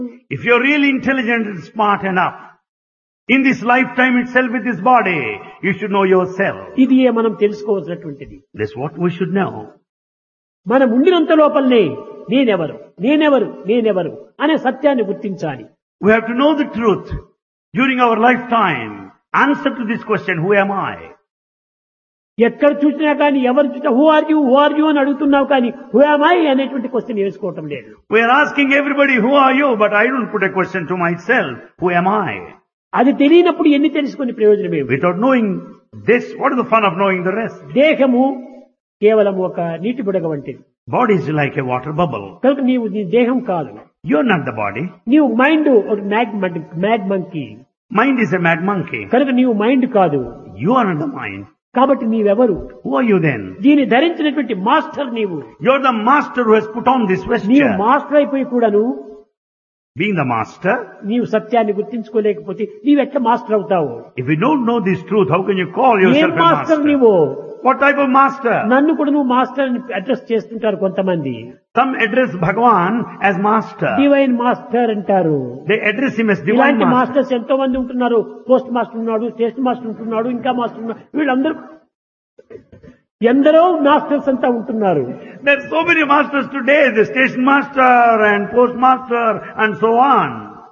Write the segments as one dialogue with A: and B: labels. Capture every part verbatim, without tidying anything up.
A: If you're really intelligent and smart enough, in this lifetime itself with this body, you should know yourself.
B: ఇది మనం తెలుసుకోవాల్సినటువంటిది.
A: That's what we should know.
B: మనం ఉండినంత లోపలనే నేనెవరు నేనెవరు నేనెవరు అనే సత్యాన్ని గుర్తించాలి.
A: We have to know the truth during our lifetime. Answer to this question, who am I?
B: ఎక్కడ చూసినా కానీ ఎవరు చూసినా who are you who are you అని అడుగుతున్నావు కానీ హూ యామ్ ఐ అనేటువంటి క్వశ్చన్ వేసుకోవటం లేదు.
A: We are asking everybody, who are you? But I don't put a question to myself, who am I?
B: అది తెలియనప్పుడు ఎన్ని తెలుసుకునే ప్రయోజనం ఏమి?
A: Without knowing this, what is the fun of knowing the rest?
B: దేహము కేవలం ఒక నీటి బుడగ వంటిది.
A: Body is like a water bubble.
B: కనుక నీవు నీ దేహం కాదు.
A: You're not the body.
B: నీవు మైండ్ ఒక mad mad monkey.
A: Mind is a mad monkey.
B: కనుక నీవు మైండ్ కాదు.
A: You are not the mind.
B: కాబట్టి నీవెవరు?
A: Who are you then?
B: దీన్ని ధరించినటువంటి మాస్టర్ నీవు.
A: You're the master who has put on this
B: నీవు
A: vesture.
B: మాస్టర్ అయిపోయి కూడాను
A: Being the master,
B: నీవు సత్యాన్ని గుర్తించుకోలేకపోతే నీవెట్లా మాస్టర్ అవుతావు?
A: if you don't know this truth, how can you call
B: ఏం
A: yourself a
B: మాస్టర్
A: master?
B: నీవు?
A: What type of master?
B: నన్ను కూడా నువ్వు మాస్టర్ అని అడ్రస్ చేస్తుంటారు కొంతమంది.
A: Some address Bhagavan as master.
B: Divine master అంటారు.
A: They address him as divine
B: ఇలాంటి
A: master.
B: మాస్టర్స్ ఎంతో మంది ఉంటున్నారు. పోస్ట్ మాస్టర్ ఉన్నాడు, స్టేషన్ మాస్టర్ ఉంటున్నాడు, ఇంకా మాస్టర్ ఉన్నాడు. వీళ్ళందరూ ఎందరో మాస్టర్స్ అంతా ఉంటున్నారు.
A: There are so many masters today, the station master and postmaster and so on.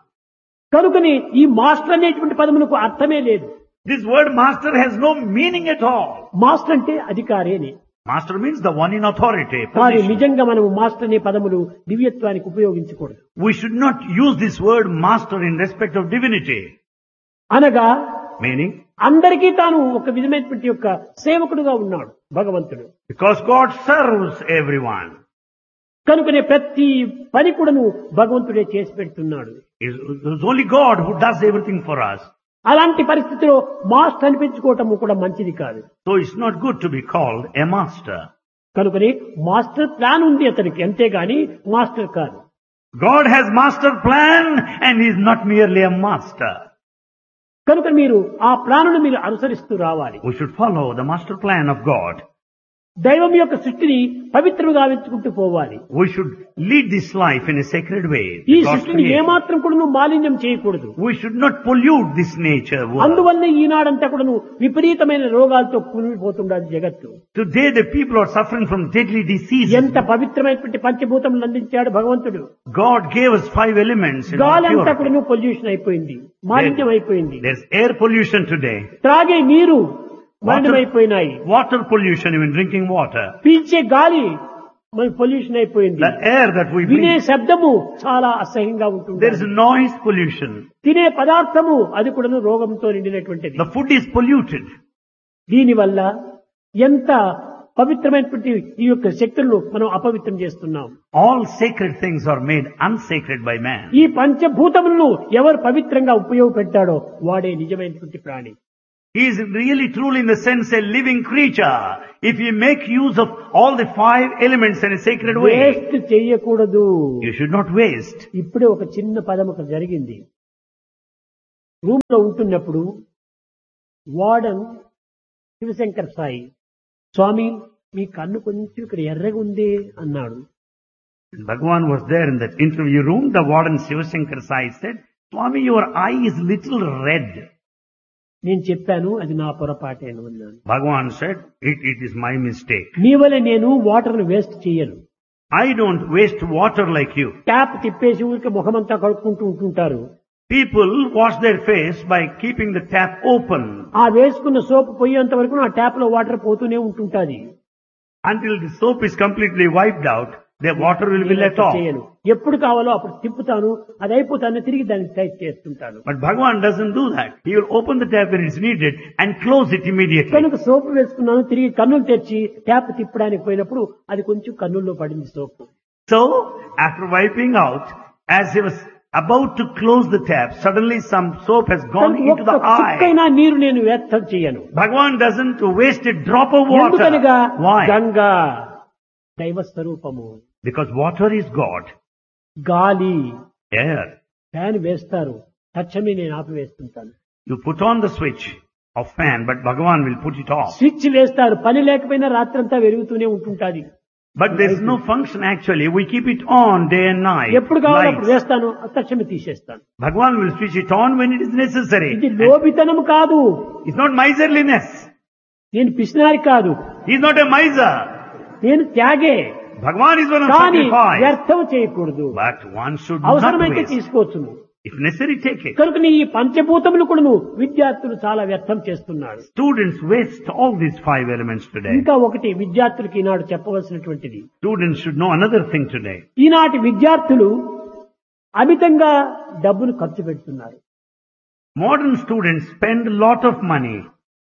B: కనుకని ఈ మాస్టర్ అనేటువంటి పదమునకు అర్థమే లేదు.
A: This word master has no meaning at all.
B: Master అంటే అధికారి అని.
A: Master means the one in authority.
B: కానీ
A: position.
B: నిజంగా మనము మాస్టర్ అనే పదములు దివ్యత్వానికి ఉపయోగించకూడదు.
A: We should not use this word master in respect of divinity.
B: అనగా
A: Meaning,
B: అందరికీ తాను ఒక విధమైనటువంటి యొక్క సేవకుడుగా ఉన్నాడు భగవంతుడు.
A: because God serves everyone.
B: కనుకనే ప్రతి పని కూడాను భగవంతుడే చేసి పెడుతున్నాడు.
A: It's only God who does everything for us.
B: అలాంటి పరిస్థితిలో మాస్టర్ అనిపించుకోవటం కూడా మంచిది కాదు.
A: So it's not good to be called a master.
B: కనుకనే మాస్టర్ ప్లాన్ ఉంది అతనికి, అంతేగాని మాస్టర్ కాదు.
A: God has master plan and he is not merely a master.
B: కనుక మీరు ఆ ప్లానును మీరు అనుసరిస్తూ రావాలి.
A: We should follow the master plan of God.
B: దైవం యొక్క సృష్టిని పవిత్రంగా గావించుకుంటూ పోవాలి.
A: We should lead this life in a sacred way.
B: ఈ
A: God's
B: సృష్టిని
A: creation.
B: ఏమాత్రం కూడా నువ్వు మాలిన్యం చేయకూడదు.
A: We should not pollute this nature world.
B: అందువల్ల ఈనాడంతా కూడా నువ్వు విపరీతమైన రోగాలతో కూలిపోతుండాలి జగత్తు.
A: Today the people are suffering from deadly diseases.
B: ఎంత పవిత్రమైనటువంటి పంచభూతములు అందించాడు భగవంతుడు.
A: God gave us five elements in our
B: గాలంతా కూడా
A: purity.
B: నువ్వు పొల్యూషన్ అయిపోయింది, మాలిన్యం అయిపోయింది.
A: There's air pollution today.
B: త్రాగే నీరు
A: Water,
B: మలినమైపోయినాయి.
A: water pollution, even drinking water.
B: పీల్చే గాలి మరి పొల్యూషన్ అయిపోయింది.
A: The air that we
B: వినే
A: breathe.
B: శబ్దము చాలా అసహ్యంగా ఉంటుంది.
A: There is noise pollution.
B: తినే పదార్థము అది కూడా రోగంతో నిండినటువంటిది.
A: The food is polluted.
B: దీనివల్ల ఎంత పవిత్రమైనటువంటి ఈ యొక్క శక్తులను మనం అపవిత్రం చేస్తున్నాం.
A: All sacred things are made unsacred by man.
B: ఈ పంచభూతములను ఎవరు పవిత్రంగా ఉపయోగపెట్టాడో వాడే నిజమైనటువంటి ప్రాణి.
A: He is really truly in the sense a living creature. If you make use of all the five elements in a sacred way,
B: waste చేయకూడదు.
A: you should not waste.
B: ఇప్పుడే ఒక చిన్న పదం ఒక జరిగింది. రూమ్ లో ఉంటున్నప్పుడు వార్డన్ శివశంకర్ సాయి, స్వామి మీ కన్ను కొంచెం ఇక్కడ ఎర్రగా ఉంది అన్నాడు.
A: Bhagavan was there in that interview room. The warden Shivashankar Sai said, Swami, your eye is little red.
B: నేను చెప్పాను అది నా పొరపాటేను అన్నాను.
A: Bhagavan said, it, it is my mistake.
B: నీ వల్ల నేను వాటర్ ను వేస్ట్ చేయను.
A: I don't waste water like you.
B: Tap తిప్పేసి ఊరికి ముఖమంతా కడుక్కుంటూ ఉంటుంటారు.
A: People wash their face by keeping the tap open.
B: ఆ వేసుకున్న సోప్ పోయేంత వరకు ఆ ట్యాప్ లో వాటర్ పోతూనే ఉంటుంటాది.
A: Until the soap is completely wiped out, the water will be let off.
B: చేయను. ఎప్పుడు కావాలో అప్పుడు తిప్పుతాను, అది అయిపోతాను, తిరిగి దాన్ని టైట్ చేస్తుంటాను.
A: But Bhagavan doesn't do that. He will open the tap when it's needed and close it immediately.
B: కనుక సోపు వేసుకున్నాను, తిరిగి కన్నులు తెరిచి ట్యాప్ తిప్పడానికి పోయినప్పుడు అది కొంచెం కన్నుల్లో పడింది సోపు.
A: So, after wiping out, as he was about to close the tap, suddenly some soap has gone into the eye.
B: చుక్కైనా నీరు నేను వ్యర్థం చేయను.
A: Bhagavan doesn't waste a drop of water.
B: ఎందుకనగా
A: Why?
B: గంగా దైవ స్వరూపము.
A: Because water is God.
B: గాలి
A: Air.
B: Fan వేస్తారు, తక్షణమే నేను ఆపివేస్తుంటాను.
A: You put on the switch of fan, but Bhagavan will put it off.
B: Switch వేస్తారు, పని లేకపోయినా రాత్రంతా వెలుగుతూనే ఉంటుంటాది.
A: But there's no function actually. We keep it on day and night.
B: ఎప్పుడు కావాలో అప్పుడు
A: Lights.
B: వేస్తాను, తక్షణమే తీసేస్తాను.
A: Bhagavan will switch it on when it is necessary.
B: ఇది లోభితనం కాదు,
A: It's not miserliness.
B: నేను పిసినారి కాదు,
A: He's not a miser.
B: నేను త్యాగే.
A: Bhagavan is one of
B: కానీ
A: sacrifice.
B: వ్యర్థం చేయకూడదు.
A: But one should not
B: అవసరమైతే
A: waste.
B: తీసుకోవచ్చును.
A: If necessary, take it.
B: కనుక ఈ పంచభూతములు కూడాను విద్యార్థులు చాలా వ్యర్థం చేస్తున్నారు.
A: Students waste all these five elements today.
B: ఇంకా ఒకటి విద్యార్థులకి ఈనాడు చెప్పవలసినటువంటిది,
A: Students should know another thing today.
B: ఈనాటి విద్యార్థులు అమితంగా డబ్బును ఖర్చు పెడుతున్నారు.
A: Modern students spend a lot of money.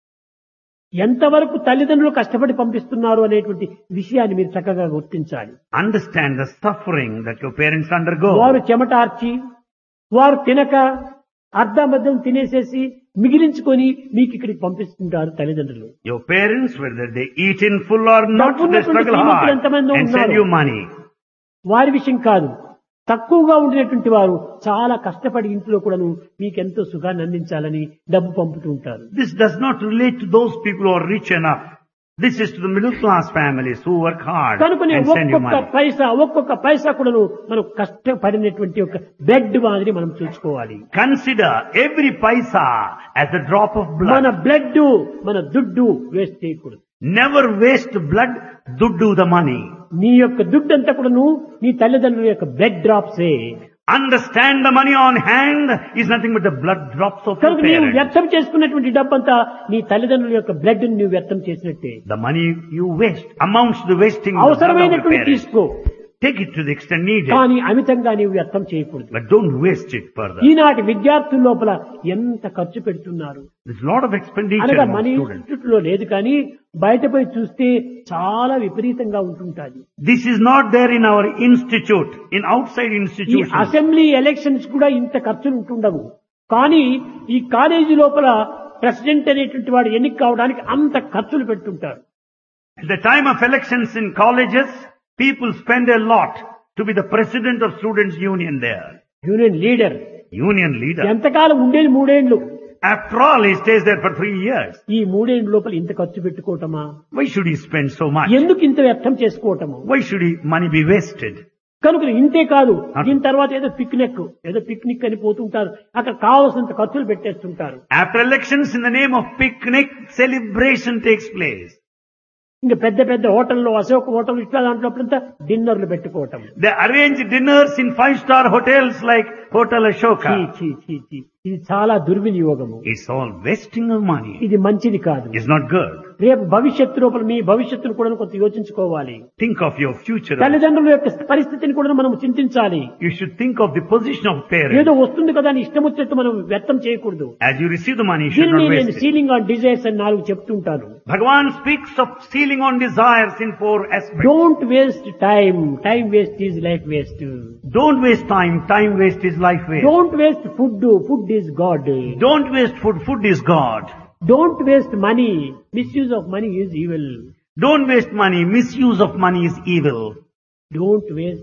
B: ఎంతవరకు తల్లిదండ్రులు కష్టపడి పంపిస్తున్నారు అనేటువంటి విషయాన్ని మీరు చక్కగా గుర్తించాలి.
A: Understand the suffering that your parents undergo.
B: వారు చెమటార్చి, వారు తినక అర్ధమద్దం తినేసేసి మిగిలించుకొని మీకు ఇక్కడికి పంపిస్తుంటారు తల్లిదండ్రులు.
A: Your parents, whether they eat in full or not, they
B: డబ్బున్నటువంటి
A: struggle
B: శ్రీమంతులు
A: hard
B: ఎంతమందో
A: and send
B: ఉన్నారు.
A: you money.
B: వారి విషయం కాదు, తక్కువగా ఉండినటువంటి వారు చాలా కష్టపడి ఇంట్లో కూడాను మీకెంతో సుఖాన్ని అందించాలని డబ్బు పంపుతూ ఉంటారు.
A: This does not relate to those people who are rich enough. This is to the middle class families who work hard
B: కనుకనే
A: and send you
B: ఒక్కొక్క
A: money.
B: పైసా ఒక్కొక్క పైసా కూడాను మనం కష్టపడినటువంటి ఒక బ్లడ్ మాదిరి మనం చూసుకోవాలి.
A: Consider every paisa as a drop of
B: మన
A: blood.
B: బ్లడ్ మన దుడ్డు వేస్ట్ చేయకూడదు.
A: Never waste blood, duddu the money.
B: నీ యొక్క దుడ్డు అంతా కూడాను నీ తల్లిదండ్రుల యొక్క blood డ్రాప్సే.
A: Understand the money on hand is nothing but the blood drops of your
B: కనుక నీవు
A: parents.
B: వ్యర్థం చేసుకున్నటువంటి డబ్బంతా నీ తల్లిదండ్రుల యొక్క బ్లడ్ ని నువ్వు వ్యర్థం చేసినట్టే.
A: The money you waste amounts to wasting the blood of your
B: అవసరమైనటువంటి
A: parents.
B: తీసుకో,
A: Take it to the extent needed,
B: కానీ అమితంగా నీవు వ్యర్థం చేయకూడదు.
A: but don't waste it further.
B: ఈనాటి విద్యార్థుల లోపల ఎంత ఖర్చు పెడుతున్నారు
A: There's a lot of expenditure
B: అనగా
A: among
B: మన
A: students.
B: ఇన్స్టిట్యూట్ లో లేదు, కానీ బయటపై చూస్తే చాలా విపరీతంగా ఉంటుంటాది.
A: This is not there in our institute, in outside
B: ఈ
A: institutions.
B: అసెంబ్లీ ఎలక్షన్స్ కూడా ఇంత ఖర్చులు ఉంటుండవు, కానీ ఈ కాలేజీ లోపల ప్రెసిడెంట్ అనేటువంటి వాడు ఎన్నిక కావడానికి అంత ఖర్చులు పెడుతుంటారు.
A: At the time of elections in colleges, people spend a lot to be the president of students' union there.
B: Union leader
A: Union leader.
B: ఎంతకాలం ఉండేది మూడేండ్లు.
A: After all, he stays there for three years.
B: ఈ మూడేండ్ల లోపల ఇంత ఖర్చు పెట్టుకోవటమా?
A: Why should he spend so much?
B: ఎందుకు ఇంత వ్యర్థం చేసుకోవటము?
A: Why should he, money be wasted?
B: కనుక ఇంతే కాదు, దీని తర్వాత ఏదో పిక్నిక్ ఏదో పిక్నిక్ అని పోతుంటారు, అక్కడ కావాల్సినంత ఖర్చులు పెట్టేస్తుంటారు.
A: After elections, in the name of picnic, celebration takes place.
B: ఇంకా పెద్ద పెద్ద హోటల్లో, అశోక్ హోటల్ ఇట్లా దాంట్లో అంతా డిన్నర్లు పెట్టుకోవటం.
A: They arrange dinners in five-star hotels like Hotel
B: చీ,
A: Ashoka.
B: చీ, చీ, చీ. ఇది చాలా దుర్వినియోగము.
A: It's all wasting of money.
B: ఇది మంచిది కాదు.
A: It's not good.
B: రేపు భవిష్యత్తు లోపల మీ భవిష్యత్తును కూడా కొంత యోచించుకోవాలి.
A: Think of your future.
B: తల్లిదండ్రుల యొక్క పరిస్థితిని కూడా మనం చింతించాలి.
A: You should think of the position of
B: ఏదో
A: parents.
B: వస్తుంది కదా అని ఇష్టం వచ్చినట్టు మనం వ్యర్థం చేయకూడదు.
A: As you receive the money, you should
B: దీనిని
A: not
B: నేను
A: waste it.
B: Ceiling on desires అని నాలుగు చెప్తుంటాను.
A: Bhagavan speaks of sealing on desires in four aspects.
B: Don't waste time, time waste is life waste.
A: Don't waste time. Time waste is life waste.
B: Don't waste food, food is God.
A: Don't waste food. Food is God.
B: Don't waste money, misuse of money is evil.
A: Don't waste money. Misuse of money is evil.
B: Don't waste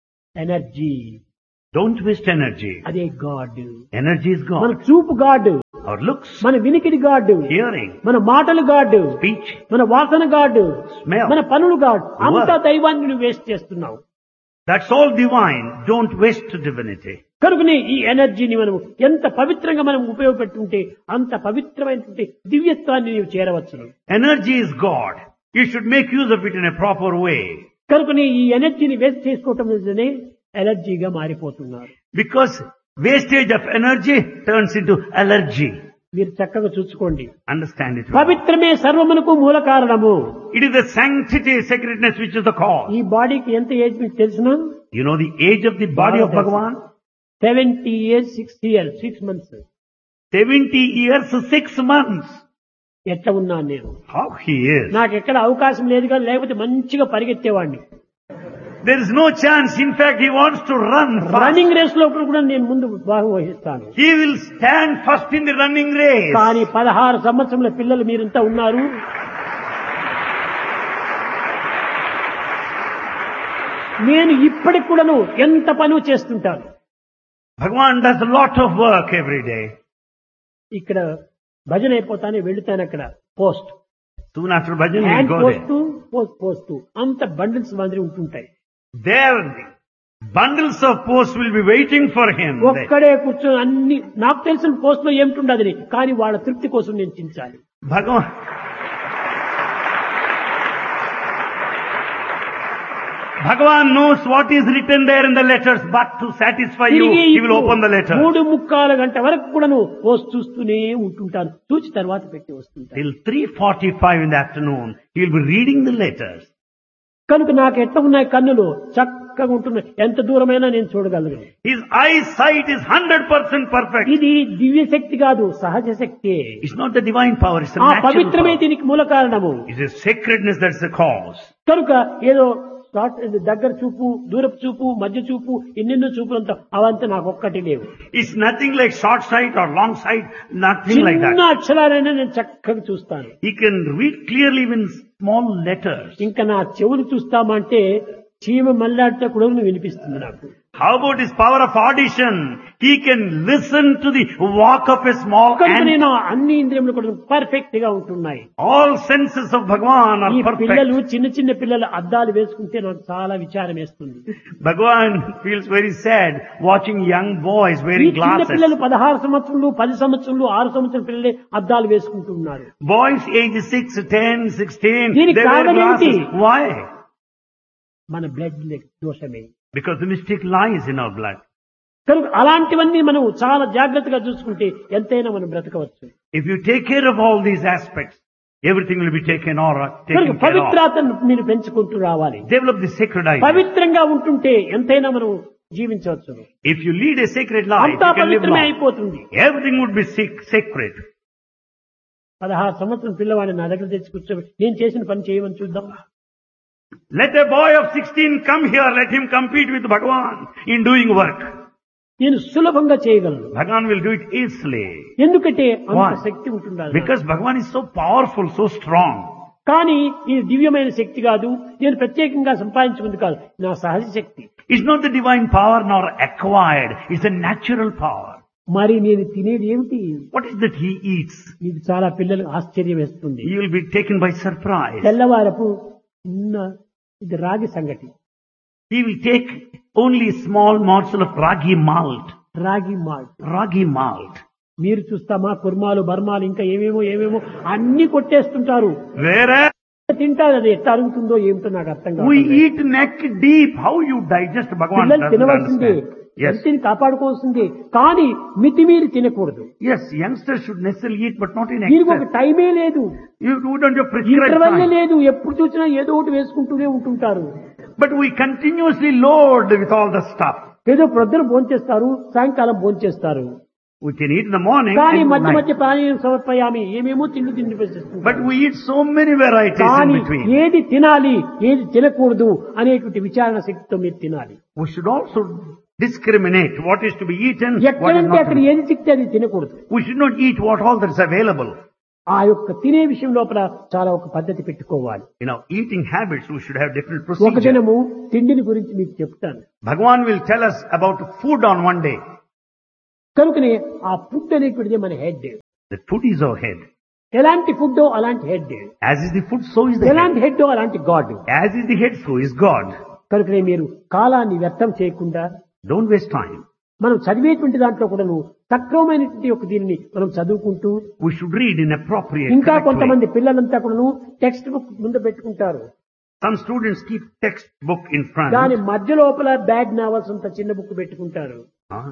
B: energy,
A: Don't waste energy.
B: అదే God.
A: Energy is
B: మన
A: God.
B: చూపు God,
A: Our looks,
B: మన వినికిడి God,
A: hearing,
B: మన మాటలు God,
A: speech,
B: మన వాసన God,
A: smell.
B: మన పనులు గాడ్. అంతా
A: Work.
B: దైవాన్ని నువ్వు వేస్ట్ చేస్తున్నావు.
A: That's all divine. Don't waste divinity.
B: కనుకనే ఈ ఎనర్జీని మనం ఎంత పవిత్రంగా మనం ఉపయోగపెట్టుంటే అంత పవిత్రమైనటువంటి దివ్యత్వాన్ని నీవు చేరవచ్చును.
A: Energy is God. You should make use of it in a proper way.
B: కనుకనే ఈ ఎనర్జీని వేస్ట్ చేసుకోవటం వల్లనే ఎలర్జీగా మారిపోతున్నారు.
A: Because wastage of energy turns into allergy.
B: మీరు చక్కగా చూసుకోండి.
A: Understand it.
B: పవిత్రమే సర్వమునకు మూల కారణము.
A: It is the sanctity, sacredness which is the cause.
B: ఈ బాడీకి ఎంత ఏజ్ మీకు తెలుసునా?
A: You know the age of the body of Bhagavan?
B: Seventy years six years six months.
A: seventy years, six months.
B: ఎట్లా ఉన్నాను నేను?
A: How he is.
B: నాకు ఎక్కడ అవకాశం లేదు కానీ, లేకపోతే మంచిగా పరిగెత్తేవాడిని.
A: There is no chance. In fact, he wants to run fast.
B: Running race లో కూడా నేను ముందు భాగం వహిస్తాను.
A: He will stand first in the running race.
B: కానీ పదహారు సంవత్సరముల పిల్లలు మీరంతా ఉన్నారు. నేను ఇప్పటికి కూడాను ఎంత పని చేస్తుంటాను.
A: Bhagavan does a lot of work every day.
B: ఇక్కడ భజన అయిపోతానే వెళుతాను, అక్కడ post
A: Soon after bhajan, he
B: hand
A: will go there.
B: Post post post అంత బండిల్స్ మాదిరి ఉంటుంటాయి.
A: There, bundles of posts will be waiting for him.
B: ఒక్కడే కూర్చొని అన్ని నాకు తెలిసిన పోస్ట్ లో ఏమిటుండదని కానీ వాళ్ళ తృప్తి కోసం నేను చించాలి.
A: Bhagavan, Bhagavan knows what is written there in the letters, but to satisfy you,
B: తిరిగి
A: he will open the letter.
B: మూడు ముక్కాల గంట వరకు కూడాను పోస్ట్ చూస్తూనే ఉంటుంటాను. చూచి తర్వాత పెట్టి వస్తుంటాను.
A: Till three forty-five in the afternoon, he will be reading the letters.
B: కనుక నాకు ఎట్లా ఉన్నాయి కన్నులు చక్కగా ఉంటున్నాయి. ఎంత దూరమైనా నేను చూడగలను.
A: His eyesight is one hundred percent perfect.
B: ఇది దివ్య శక్తి కాదు, సహజ శక్తి.
A: It's not the divine power, it's the
B: ఆ
A: natural
B: పవిత్రమే
A: power.
B: దీనికి మూల కారణము.
A: It is sacredness that's the cause.
B: కనుక ఏదో షార్ట్ దగ్గర చూపు, దూరపు చూపు, మధ్య చూపు, ఎన్నెన్నో చూపులంతా అవంతా నాకు ఒక్కటి లేవు.
A: It's nothing like short sight or long sight, nothing like
B: చిన్న
A: that.
B: అక్షరాలైనా నేను చక్కగా చూస్తాను.
A: He can read clearly even small letters.
B: ఇంకా నా చెవులు చూస్తామంటే చీమ మల్లాడితే కూడా వినిపిస్తుంది నాకు.
A: How about his power of audition? He can listen to the walk of a small
B: కనుక
A: ant.
B: నేను అన్ని ఇంద్రియములు కూడా పర్ఫెక్ట్ గా ఉంటున్నాయి.
A: All senses of Bhagavan
B: ఈ
A: are
B: పిల్లలు
A: perfect.
B: చిన్న చిన్న పిల్లలు అద్దాలు వేసుకుంటే నాకు చాలా విచారం వేస్తుంది.
A: Bhagavan feels very sad watching young boys
B: ఈ
A: wearing
B: చిన్న
A: glasses.
B: పిల్లలు పదహారు సంవత్సరాలు పది సంవత్సరాలు ఆరు సంవత్సరాల పిల్లలే అద్దాలు వేసుకుంటున్నారు.
A: Boys age six, ten, sixteen, they
B: దీనికి
A: wear
B: కారణం ఏమిటి?
A: glasses. Why?
B: మన blood దోషమే.
A: Because the mystic lies in our blood.
B: కనుక అలాంటివన్నీ మనం చాలా జాగ్రత్తగా చూసుకుంటే ఎంతైనా మనం బ్రతకవచ్చు.
A: If you take care of all these aspects, everything will be taken or
B: కనుక
A: taken care of.
B: పవిత్రతను మీరు పెంచుకుంటూ రావాలి.
A: Develop the sacred idea.
B: పవిత్రంగా ఉంటుంటే ఎంతైనా మనం జీవించవచ్చు.
A: If you lead a sacred life,
B: అంతా
A: you can live
B: పవిత్రమే
A: long.
B: అయిపోతుంది.
A: Everything would be sac- sacred.
B: పదహారు సంవత్సరం పిల్లవాడిని నా దగ్గర తెచ్చి కూర్చోబెట్టి నేను చేసిన పని చేయమని చూద్దాం.
A: Let a boy of sixteen come here, let him compete with Bhagavan in doing work.
B: నేను సులభంగా చేయగలను.
A: Bhagavan will do it easily.
B: ఎందుకంటే అంత
A: Why?
B: శక్తి ఉంటుండాలి.
A: Because Bhagavan is so powerful, so strong.
B: కానీ ఇది దివ్యమైన శక్తి కాదు, నేను ప్రత్యేకంగా సంపాదించుకుంది కాదు, నా సహజ శక్తి.
A: It's not the divine power nor acquired, it's a natural power.
B: మరి నేను తినేది ఏమిటి?
A: What is that he eats?
B: ఇది చాలా పిల్లలకు ఆశ్చర్యం వేస్తుంది.
A: He will be taken by surprise.
B: తెల్లవారపు చిన్న ఇది రాగి సంగటి.
A: He will take only small morsel of ragi malt.
B: రాగి మాల్ట్.
A: Ragi malt.
B: మీరు చూస్తామా కుర్మాలు బర్మాలు ఇంకా ఏమేమో ఏమేమో అన్ని కొట్టేస్తుంటారు.
A: Whereas
B: తింటారు, అది ఎట్లా అరుగుతుందో ఏమిటో నాకు అర్థం
A: we
B: కాదు.
A: eat neck deep. How you digest Bhagavan
B: పిల్లలు
A: doesn't
B: తినవలసిందే,
A: understand. Yes.
B: హెల్త్ని కాపాడుకోవాల్సిందే, కానీ మితిమీరి తినకూడదు.
A: Yes, youngsters should necessarily eat, but not in
B: దీనికి ఒక
A: excess.
B: టైమే లేదు,
A: You do it on your prescribed
B: interval
A: time.
B: లేదు, ఎప్పుడు చూసినా ఏదో ఒకటి వేసుకుంటూనే ఉంటుంటారు.
A: But we continuously load with all the stuff.
B: ఏదో ప్రొద్దున భోంచేస్తారు, సాయంకాలం భోంచేస్తారు,
A: We can eat in the morning
B: కానీ
A: and
B: మధ్య
A: night.
B: మధ్య ప్రాణాయామం సమర్పయామి ఏమేమో తిండి తిండి వేసేస్తుంటారు.
A: But we eat so many varieties in
B: కానీ
A: between.
B: ఏది తినాలి ఏది తినకూడదు అనేటువంటి విచారణ శక్తితో మీరు తినాలి.
A: We should also discriminate what is to be eaten, what is
B: ఎక్కడంటే
A: not to
B: అక్కడ
A: be.
B: ఏది చిక్తే అది తినకూడదు.
A: We should not eat what all that is available.
B: ఆ యొక్క తినే విషయం లోపల చాలా ఒక పద్ధతి పెట్టుకోవాలి.
A: In our eating habits, we should have different
B: ఒక
A: procedures.
B: దినము తిండిని గురించి మీకు చెప్తాను.
A: Bhagavan will tell us about food on one day.
B: కనుకనే ఆ ఫుడ్ అనేటువంటిది మన head.
A: The food is our head.
B: ఎలాంటి ఫుడ్ అలాంటి head,
A: As is the food, so is the
B: ఎలాంటి
A: head.
B: హెడ్ అలాంటి God.
A: As is the head, so is God.
B: కనుకనే మీరు కాలాన్ని వ్యర్థం చేయకుండా
A: Don't waste time.
B: మనం చదివేటువంటి దాంట్లో కూడా సక్రమమైనటువంటి ఒక దీనిని మనం చదువుకుంటూ,
A: We should read in appropriate,
B: ఇంకా
A: correct way.
B: కొంతమంది పిల్లలంతా కూడా టెక్స్ట్ బుక్ ముందు పెట్టుకుంటారు,
A: Some students keep textbook in front.
B: దాని మధ్య లోపల బ్యాడ్ నావల్స్ అంత చిన్న బుక్ పెట్టుకుంటారు.
A: Huh?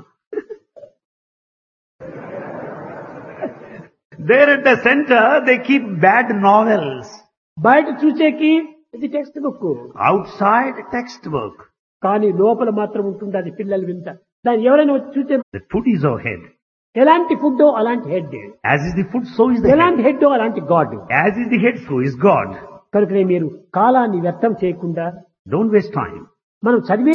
A: There at the center, they keep bad novels.
B: బయట చూసేకి ఇది టెక్స్ట్ బుక్,
A: Outside, textbook.
B: కానీ లోపల మాత్రం ఉంటుంది అది పిల్లలు వింత. దాన్ని ఎవరైనా వచ్చి చూసే
A: The food is our head.
B: ఎలాంటి ఫుడ్ అలాంటి head,
A: As is the food, so is the head.
B: ఎలాంటి హెడ్ అలాంటి God.
A: As is the head, so is God.
B: కనుకనే మీరు కాలాన్ని వ్యర్థం చేయకుండా
A: Don't waste time.
B: మనం చదివే